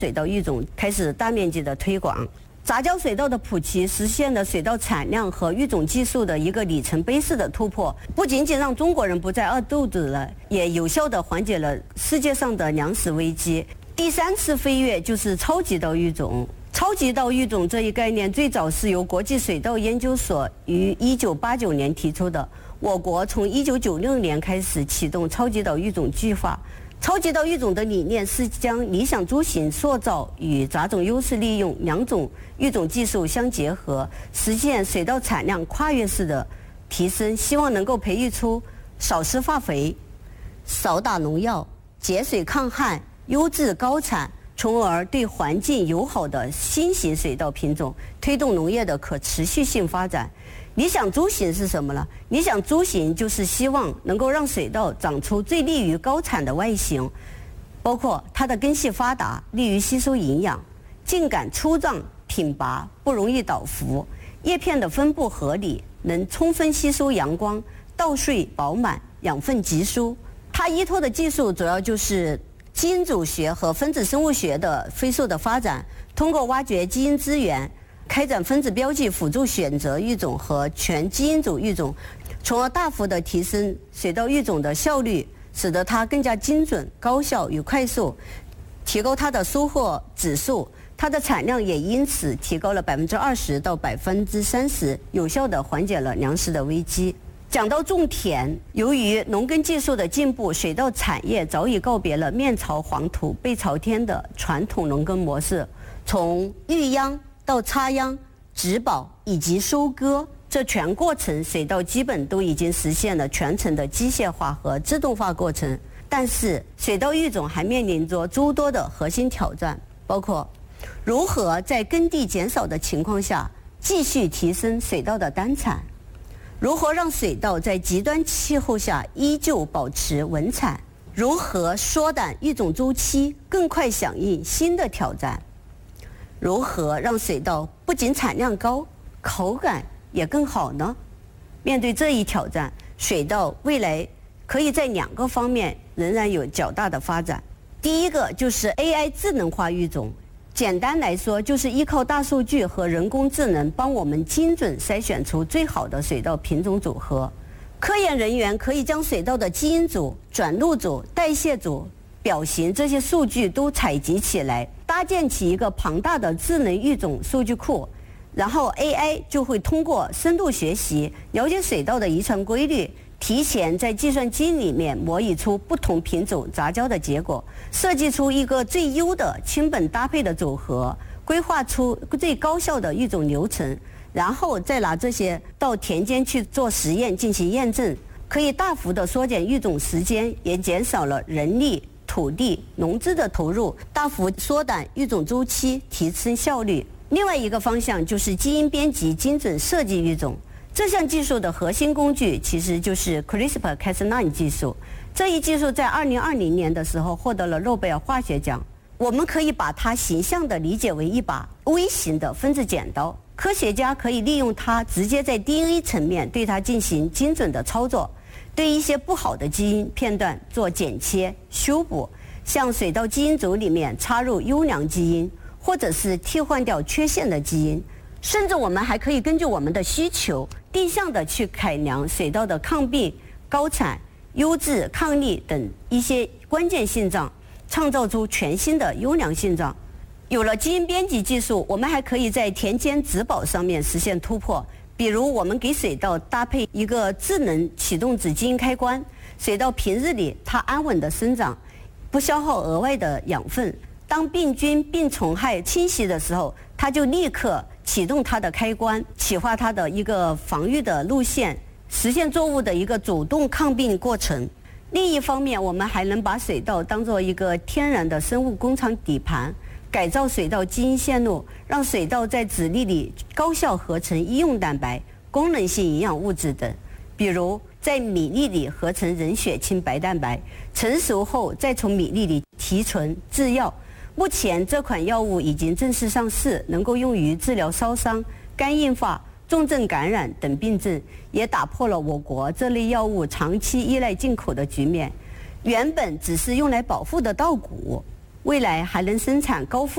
水稻育种开始大面积的推广。杂交水稻的普及，实现了水稻产量和育种技术的一个里程碑式的突破，不仅仅让中国人不再饿肚子了，也有效地缓解了世界上的粮食危机。第3次飞跃就是超级稻育种。超级稻育种这一概念最早是由国际水稻研究所于1989年提出的。我国从1996年开始启动超级稻育种计划。超级稻育种的理念是将理想株型塑造与杂种优势利用两种育种技术相结合，实现水稻产量跨越式的提升，希望能够培育出少施化肥、少打农药、节水抗旱、优质高产，从而对环境友好的新型水稻品种，推动农业的可持续性发展。理想株型是什么呢？理想株型就是希望能够让水稻长出最利于高产的外形，包括它的根系发达，利于吸收营养，茎秆粗壮挺拔，不容易倒伏，叶片的分布合理，能充分吸收阳光，稻穗饱满，养分集疏。它依托的技术主要就是基因组学和分子生物学的飞速的发展，通过挖掘基因资源，开展分子标记辅助选择育种和全基因组育种，从而大幅地提升水稻育种的效率，使得它更加精准、高效与快速，提高它的收获指数，它的产量也因此提高了20%到30%，有效地缓解了粮食的危机。讲到种田，由于农耕技术的进步，水稻产业早已告别了面朝黄土背朝天的传统农耕模式，从育秧到插秧、植保以及收割，这全过程水稻基本都已经实现了全程的机械化和自动化过程。但是水稻育种还面临着诸多的核心挑战，包括如何在耕地减少的情况下继续提升水稻的单产，如何让水稻在极端气候下依旧保持稳产，如何缩短育种周期，更快响应新的挑战，如何让水稻不仅产量高，口感也更好呢？面对这一挑战，水稻未来可以在2个方面仍然有较大的发展。第一个就是 AI 智能化育种，简单来说就是依靠大数据和人工智能帮我们精准筛选出最好的水稻品种组合。科研人员可以将水稻的基因组、转录组、代谢组、表型这些数据都采集起来，搭建起一个庞大的智能育种数据库，然后 AI 就会通过深度学习了解水稻的遗传规律，提前在计算机里面模拟出不同品种杂交的结果，设计出一个最优的亲本搭配的组合，规划出最高效的育种流程，然后再拿这些到田间去做实验进行验证，可以大幅的缩减育种时间，也减少了人力、土地、农资的投入，大幅缩短育种周期，提升效率。另外一个方向就是基因编辑精准设计育种，这项技术的核心工具其实就是 CRISPR-Cas9 技术。这一技术在2020年的时候获得了诺贝尔化学奖。我们可以把它形象地理解为一把微型的分子剪刀，科学家可以利用它直接在 DNA 层面对它进行精准的操作，对一些不好的基因片段做剪切修补，像水稻基因组里面插入优良基因，或者是替换掉缺陷的基因，甚至我们还可以根据我们的需求定向的去改良水稻的抗病、高产、优质、抗力等一些关键性状，创造出全新的优良性状。有了基因编辑技术，我们还可以在田间植保上面实现突破。比如我们给水稻搭配一个智能启动子基因开关，水稻平日里它安稳的生长，不消耗额外的养分。当病菌、病虫害侵袭的时候，它就立刻启动它的开关，启发它的一个防御的路线，实现作物的一个主动抗病过程。另一方面，我们还能把水稻当作一个天然的生物工厂底盘，改造水稻基因线路，让水稻在籽粒里高效合成医用蛋白、功能性营养物质等，比如在米粒里合成人血清白蛋白，成熟后再从米粒里提纯制药。目前这款药物已经正式上市，能够用于治疗烧伤、肝硬化、重症感染等病症，也打破了我国这类药物长期依赖进口的局面。原本只是用来保护的稻谷，未来还能生产高附